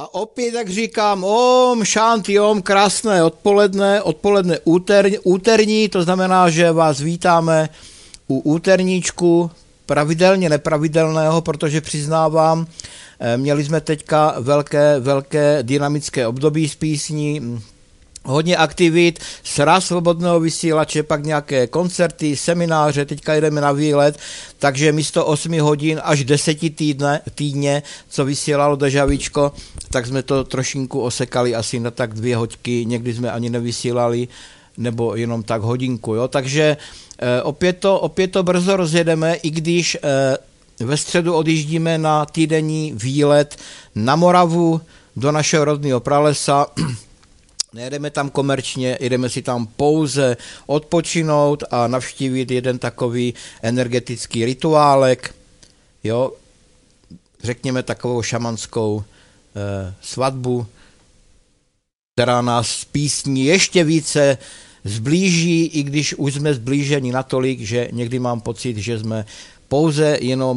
A opět, jak říkám, šanti, krásné odpoledne úterní, to znamená, že vás vítáme u úterníčku pravidelně nepravidelného, protože přiznávám, měli jsme teďka velké dynamické období z písní, hodně aktivit, sraz svobodného vysílače, pak nějaké koncerty, semináře, teďka jdeme na výlet, takže místo 8 hodin až 10 týdně, co vysílalo Dežavíčko, tak jsme to trošinku osekali asi na tak 2 hoďky, někdy jsme ani nevysílali, nebo jenom tak hodinku, jo, takže opět to brzo rozjedeme, i když ve středu odjíždíme na týdenní výlet na Moravu do našeho rodného pralesa. Nejedeme tam komerčně, jdeme si tam pouze odpočinout a navštívit jeden takový energetický rituálek, jo, řekněme takovou šamanskou svatbu, která nás s písní ještě více zblíží, i když už jsme zblíženi natolik, že někdy mám pocit, že jsme pouze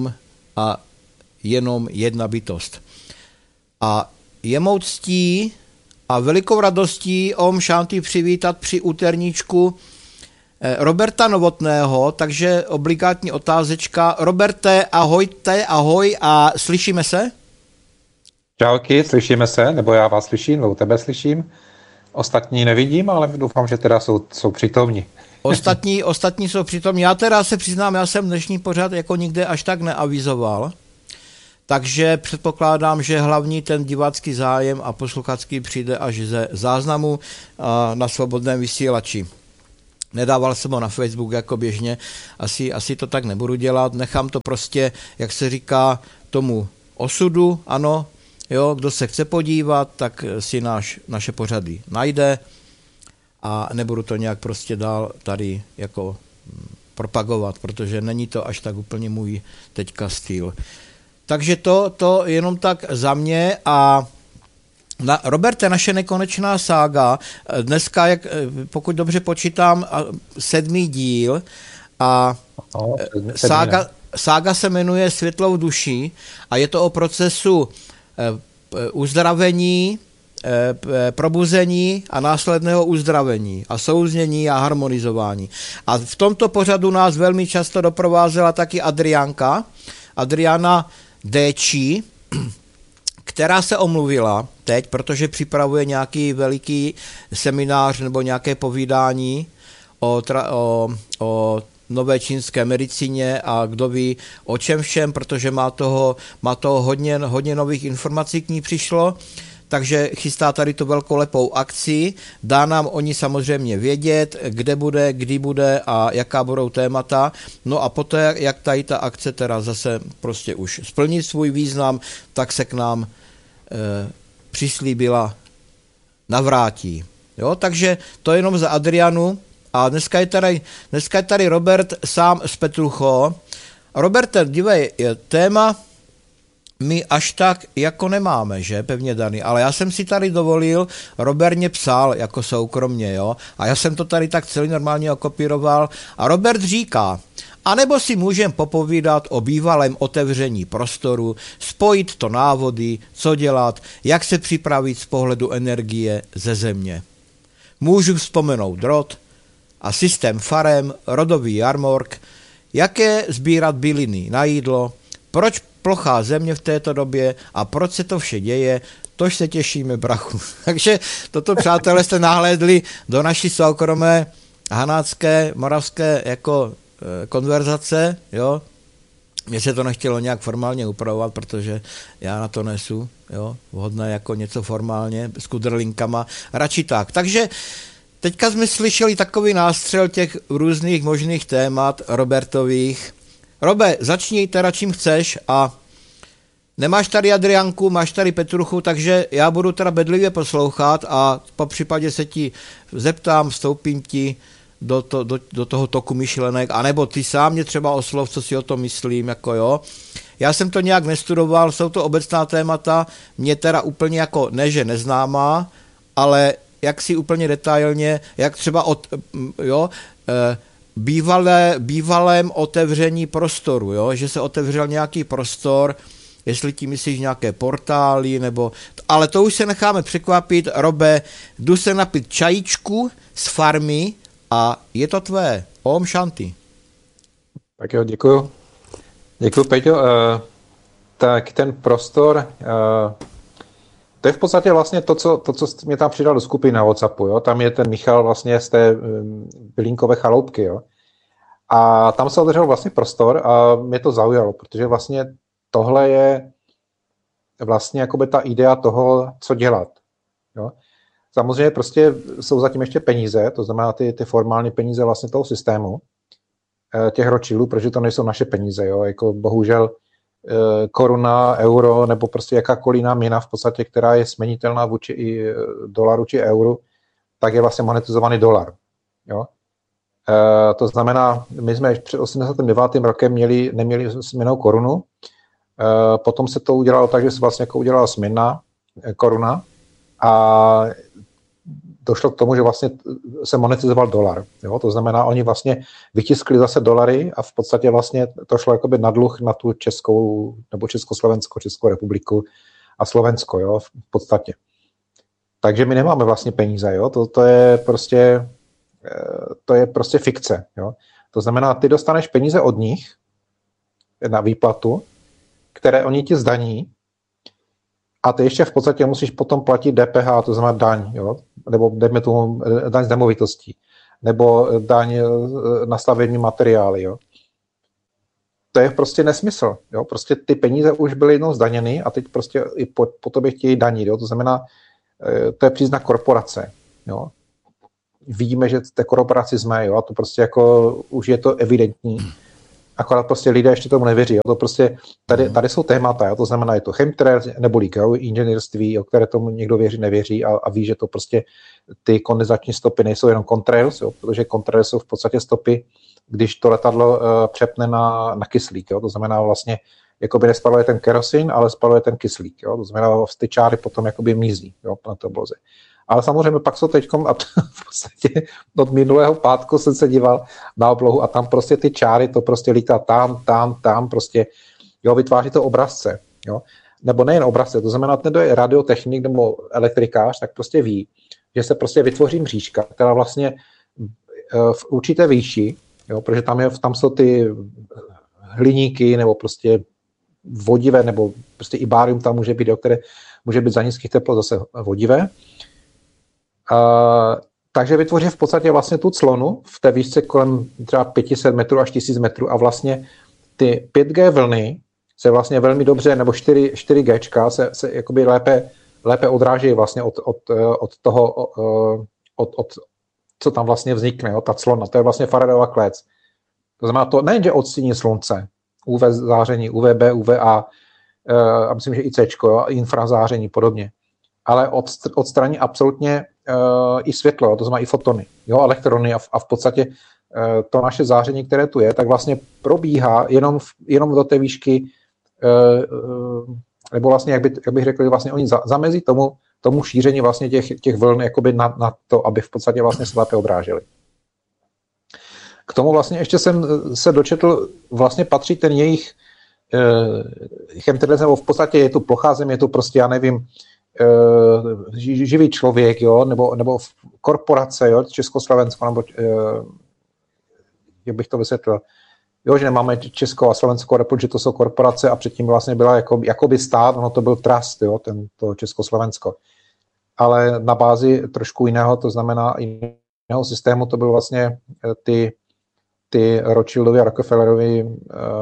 jenom jedna bytost. A je mou ctí a velikou radostí šanti přivítat při úterníčku Roberta Novotného, takže obligátní otázečka. Roberte, ahoj a slyšíme se? Čauky, slyšíme se, nebo já vás slyším, nebo tebe slyším. Ostatní nevidím, ale doufám, že teda jsou přítomní. Ostatní jsou přítomní. Já teda se přiznám, já jsem dnešní pořad jako nikde až tak neavizoval, takže předpokládám, že hlavní ten divácký zájem a posluchačský přijde až ze záznamu na svobodném vysílači. Nedával jsem ho na Facebook jako běžně, asi to tak nebudu dělat, nechám to prostě, jak se říká, tomu osudu, ano, jo, kdo se chce podívat, tak si naše pořady najde a nebudu to nějak prostě dál tady jako propagovat, protože není to až tak úplně můj teďka styl. Takže to jenom tak za mě a Roberte, naše nekonečná sága, dneska, pokud dobře počítám, 7. díl a sága se jmenuje Světlou duší a je to o procesu uzdravení, probuzení a následného uzdravení a souznění a harmonizování. A v tomto pořadu nás velmi často doprovázela taky Adriana Déčí, která se omluvila teď, protože připravuje nějaký veliký seminář nebo nějaké povídání o nové čínské medicíně a kdo ví o čem všem, protože má toho hodně nových informací k ní přišlo, takže chystá tady tu velkolepou akci, dá nám o ní samozřejmě vědět, kde bude, kdy bude a jaká budou témata, no a poté, jak tady ta akce teda zase prostě už splní svůj význam, tak se k nám přislíbila navrátí. Jo, takže to je jenom za Adrianu a dneska je tady Robert sám z Petrucho. Roberte, dívej, téma my až tak jako nemáme, že, pevně daný, ale já jsem si tady dovolil, Robert mě psal jako soukromně, jo, a já jsem to tady tak celý normálně okopíroval a Robert říká, anebo si můžeme popovídat o bývalém otevření prostoru, spojit to návody, co dělat, jak se připravit z pohledu energie ze země. Můžu vzpomenout rod a systém farem, rodový jarmork, jaké sbírat byliny na jídlo, proč plochá země v této době a proč se to vše děje, tož se těšíme, brachu. Takže toto, přátelé, jste nahlédli do naší soukromé hanácké, moravské jako konverzace, jo. Mně se to nechtělo nějak formálně upravovat, protože já na to nesu, jo, vhodné jako něco formálně, s kudrlinkama, radši tak. Takže teďka jsme slyšeli takový nástřel těch různých možných témat Robertových. Robe, začni teda čím chceš a nemáš tady Adriánku, máš tady Petruchu, takže já budu teda bedlivě poslouchat a po případě se ti zeptám, vstoupím ti do toho toku myšlenek, anebo ty sám mě třeba oslov, co si o tom myslím, jako jo. Já jsem to nějak nestudoval, jsou to obecná témata, mě teda úplně jako neže neznámá, ale jak si úplně detailně, jak třeba bývalém otevření prostoru, jo? Že se otevřel nějaký prostor jestli tím myslíš nějaké portály, nebo... Ale to už se necháme překvapit. Robe, jdu se napít čajíčku z farmy a je to tvé. Om Shanti. Tak jo, děkuju. Děkuju, Peťo. Tak ten prostor, to je v podstatě vlastně to, co mě tam přidal do skupiny na WhatsAppu. Jo? Tam je ten Michal vlastně z té Bylínkové chaloupky. Jo? A tam se otevřel vlastně prostor a mě to zaujalo, protože vlastně tohle je vlastně jakoby ta idea toho, co dělat. Jo? Samozřejmě prostě jsou zatím ještě peníze, to znamená ty formální peníze vlastně toho systému, těch ročilů, protože to nejsou naše peníze. Jo? Jako bohužel koruna, euro nebo prostě jakákoliv jiná měna v podstatě, která je směnitelná vůči i dolaru či euru, tak je vlastně monetizovaný dolar. Jo? To znamená, my jsme před 89. rokem neměli směnnou korunu, potom se to udělalo tak, že se vlastně jako udělala směnná koruna a došlo k tomu, že vlastně se monetizoval dolar. Jo? To znamená, oni vlastně vytiskli zase dolary a v podstatě vlastně to šlo jakoby na dluh na tu Českou nebo Československo, Českou republiku a Slovensko, jo? V podstatě. Takže my nemáme vlastně peníze, jo? To je prostě fikce. Jo? To znamená, ty dostaneš peníze od nich na výplatu, které oni ti zdaní, a ty ještě v podstatě musíš potom platit DPH, to znamená daň, jo? Nebo dejme tomu daň z nemovitostí, nebo daň na stavební materiály. Jo? To je prostě nesmysl. Jo? Prostě ty peníze už byly jednou zdaněny a teď prostě i po tobě chtějí danit. Jo? To znamená, to je příznak korporace. Jo? Vidíme, že té korporaci jsme, jo? A to prostě jako už je to evidentní. Akorát prostě lidé ještě tomu nevěří. Jo? To prostě, tady jsou témata, jo? To znamená, je to chemtrails neboli inženýrství, o které tomu někdo věří, nevěří a ví, že to prostě ty kondenzační stopy nejsou jenom contrails, jo? Protože contrails jsou v podstatě stopy, když to letadlo přepne na kyslík. Jo? To znamená vlastně, jakoby nespaluje ten kerosin, ale spaluje ten kyslík. Jo? To znamená, ty čáry potom jakoby mizí, jo? Na té obloze. Ale samozřejmě pak jsou teďkom, a v podstatě od minulého pátku jsem se díval na oblohu a tam prostě ty čáry, to prostě lítá tam, prostě, jo, vytváří to obrazce, jo. Nebo nejen obrazce, to znamená, ten, kdo je radiotechnik nebo elektrikář, tak prostě ví, že se prostě vytvoří mřížka, která vlastně v určité výši, jo, protože tam jsou ty hliníky nebo prostě vodivé, nebo prostě i bárium tam může být, jo, které může být za nízkých teplot zase vodivé. Takže vytvoří v podstatě vlastně tu clonu v té výšce kolem třeba 500 metrů až 1000 metrů a vlastně ty 5G vlny se vlastně velmi dobře, nebo 4G se jakoby lépe odráží vlastně od toho, co tam vlastně vznikne, jo, ta clona. To je vlastně Faradayova klec. To znamená, to nejenže odstíní slunce, UV záření, UVB, UVA, a myslím, že i C, jo, infrazáření podobně, ale odstraní absolutně i světlo, to znamená i fotony, jo, elektrony a v podstatě to naše záření, které tu je, tak vlastně probíhá jenom do té výšky, nebo vlastně, jak bych řekl, vlastně oni zamezí tomu šíření vlastně těch vln jakoby na to, aby v podstatě vlastně se lépe odrážely. K tomu vlastně ještě jsem se dočetl, vlastně patří ten jejich chemtrails, nebo v podstatě je to plochá země, je to prostě, já nevím, živý člověk, jo, nebo korporace, jo, Československo, nebo jak bych to vysvětlil, jo, že nemáme Českou a Slovenskou republiku, že to jsou korporace a předtím vlastně byla jakoby stát, ono to byl trust, jo, to Československo. Ale na bázi trošku jiného, to znamená jiného systému, to byl vlastně ty Rothschildovi a Rockefellerovi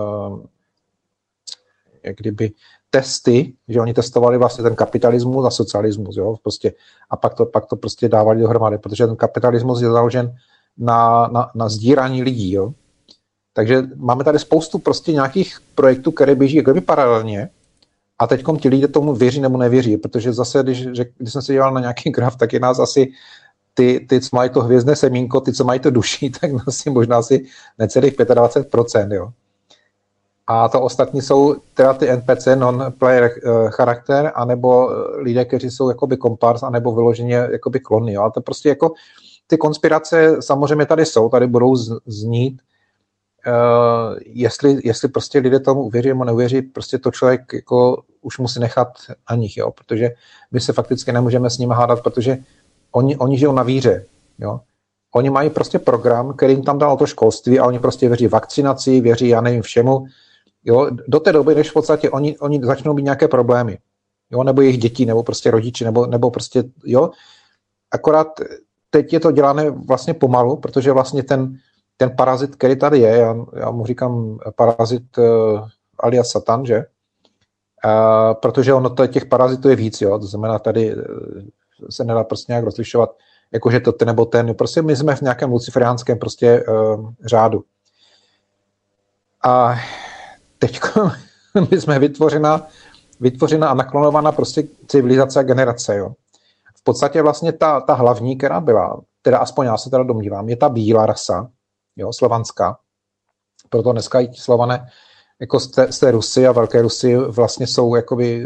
jak kdyby testy, že oni testovali vlastně ten kapitalismus a socialismus, jo, prostě, a pak to prostě dávali dohromady, protože ten kapitalismus je založen na sdírání lidí, jo. Takže máme tady spoustu prostě nějakých projektů, které běží jakoby paralelně a teďkom ti lidé tomu věří nebo nevěří, protože zase, když jsem se díval na nějaký graf, tak je nás asi ty, co mají to hvězdné semínko, ty, co mají to duší, tak asi možná asi necelých 25%, jo. A to ostatní jsou teda ty NPC, non-player charakter, anebo lidé, kteří jsou jakoby kompars, anebo vyloženě jakoby klony. Jo? Ale to prostě jako ty konspirace samozřejmě tady jsou, tady budou znít. jestli prostě lidé tomu uvěří nebo neuvěří, prostě to člověk jako už musí nechat na nich, jo, protože my se fakticky nemůžeme s nimi hádat, protože oni žijou na víře, jo. Oni mají prostě program, který jim tam dalo to školství a oni prostě věří vakcinaci, věří, já nevím, všemu, jo, do té doby, než v podstatě oni začnou mít nějaké problémy, jo, nebo jejich děti, nebo prostě rodiči, nebo prostě, jo, akorát teď je to dělané vlastně pomalu, protože vlastně ten parazit, který tady je, já mu říkám parazit alias Satan, že? Protože těch parazitů je víc, jo? To znamená, tady se nedá prostě nějak rozlišovat, jakože to ten nebo ten, prostě my jsme v nějakém luciferiánském prostě řádu. A teď my jsme vytvořena a naklonovaná prostě civilizace a generace, jo? V podstatě vlastně ta hlavní, která byla, teda aspoň já se teda domnívám, je ta bílá rasa, jo, slovanská. Proto dneska i Slované jako z té Rusy a Velké Rusy vlastně jsou jakoby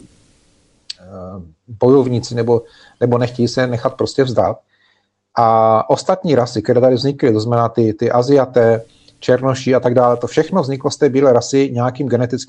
bojovníci nebo nechtějí se nechat prostě vzdát. A ostatní rasy, které tady vznikly, to znamená ty Aziaté, Černoši a tak dále, to všechno vzniklo z té bílé rasy nějakým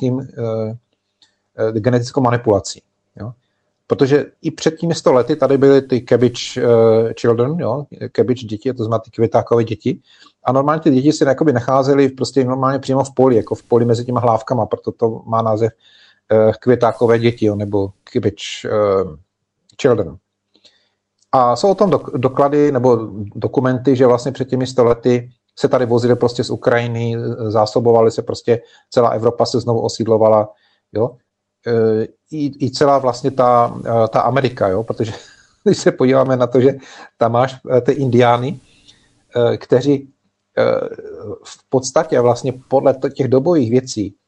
genetickou manipulací. Jo. Protože i před těmi 100 lety tady byly ty cabbage children, jo, cabbage děti, to znamená ty květákové děti. A normálně ty děti si nacházely prostě normálně přímo v poli, jako v poli mezi těma hlávkama, proto to má název květákové děti, jo, nebo cabbage children. A jsou o tom doklady nebo dokumenty, že vlastně před těmi 100 lety se tady vozili prostě z Ukrajiny, zásobovali se prostě, celá Evropa se znovu osídlovala, jo. I celá vlastně ta Amerika, jo, protože když se podíváme na to, že tam máš ty indiány, kteří v podstatě vlastně podle těch dobových věcí